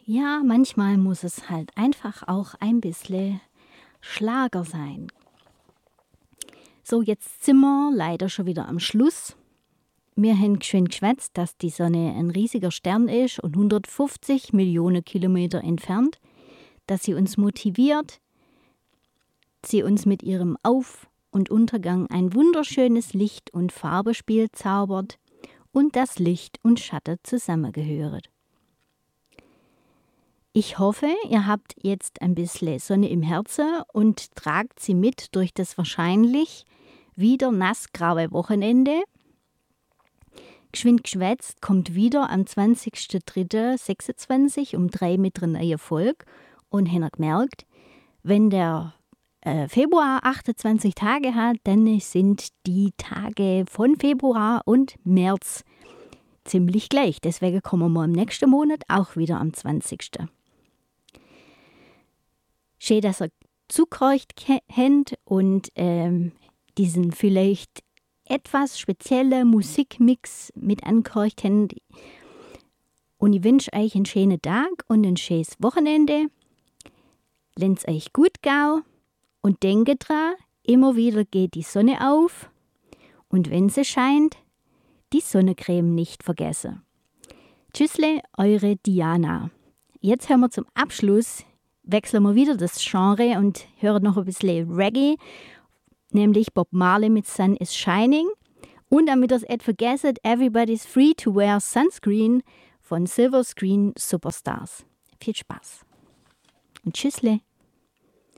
Ja, manchmal muss es halt einfach auch ein bisschen Schlager sein. So, jetzt sind wir leider schon wieder am Schluss. Wir haben schön geschwätzt, dass die Sonne ein riesiger Stern ist und 150 Millionen Kilometer entfernt, dass sie uns motiviert, sie uns mit ihrem Auf- und Untergang ein wunderschönes Licht- und Farbenspiel zaubert und dass Licht und Schatten zusammengehören. Ich hoffe, ihr habt jetzt ein bisschen Sonne im Herzen und tragt sie mit durch das wahrscheinlich wieder nassgraue Wochenende. Geschwind geschwätzt kommt wieder am 20.03.26 um 3 mit einer neuen Folge. Und habt ihr gemerkt, wenn der Februar 28 Tage hat, dann sind die Tage von Februar und März ziemlich gleich. Deswegen kommen wir im nächsten Monat auch wieder am 20. Schön, dass ihr zugehört habt und diesen vielleicht etwas speziellen Musikmix mit angehört habt. Und ich wünsche euch einen schönen Tag und ein schönes Wochenende. Lasst euch gut gehen und denkt dran, immer wieder geht die Sonne auf und wenn sie scheint, die Sonnencreme nicht vergessen. Tschüssle, eure Diana. Jetzt hören wir zum Abschluss, wechseln wir wieder das Genre und hören noch ein bisschen Reggae, nämlich Bob Marley mit Sun is Shining. Und damit ihr es nicht vergesst, Everybody's Free to Wear Sunscreen von Silver Screen Superstars. Viel Spaß und tschüssle.